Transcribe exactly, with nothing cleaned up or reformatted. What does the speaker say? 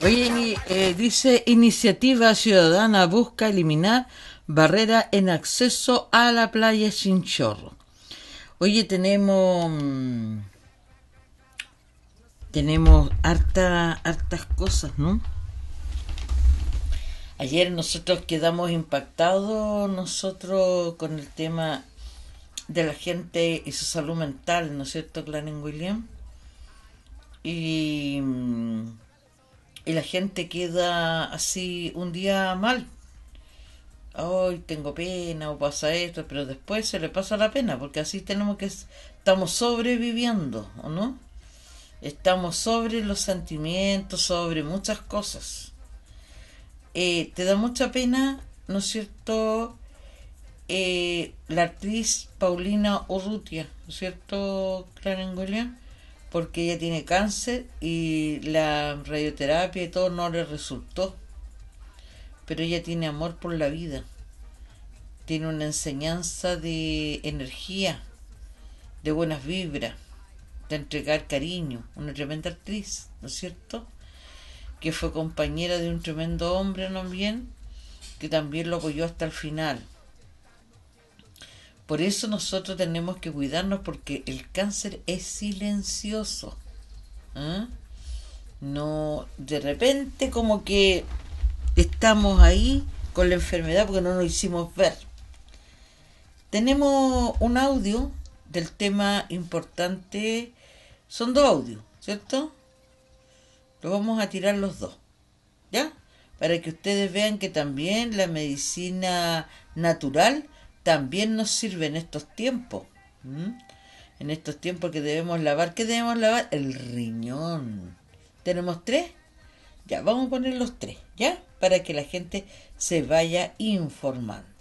Oye, ni- eh, dice Iniciativa Ciudadana busca eliminar barrera en acceso a la playa Chinchorro. Oye, tenemos mm, tenemos harta, hartas cosas, ¿no? Ayer nosotros quedamos impactados nosotros con el tema de la gente y su salud mental, ¿no es cierto, Clarence William? Y, mm, y la gente queda así un día mal. Hoy tengo pena o pasa esto, pero después se le pasa la pena, porque así tenemos que... Estamos sobreviviendo, ¿o no? Estamos sobre los sentimientos, sobre muchas cosas. Eh, te da mucha pena, ¿no es cierto? Eh, la actriz Paulina Urrutia, ¿no es cierto, Clarence William? Porque ella tiene cáncer y la radioterapia y todo no le resultó, pero ella tiene amor por la vida, tiene una enseñanza de energía, de buenas vibras, de entregar cariño, una tremenda actriz, ¿no es cierto? Que fue compañera de un tremendo hombre también, que también lo apoyó hasta el final. Por eso nosotros tenemos que cuidarnos, porque el cáncer es silencioso. ¿Eh? No, de repente como que estamos ahí con la enfermedad porque no nos hicimos ver. Tenemos un audio del tema importante. Son dos audios, ¿cierto? Los vamos a tirar los dos, ¿ya? Para que ustedes vean que también la medicina natural también nos sirve en estos tiempos. ¿Mm? En estos tiempos que debemos lavar. ¿Qué debemos lavar? El riñón. ¿Tenemos tres? Ya, vamos a poner los tres, ¿ya? Para que la gente se vaya informando.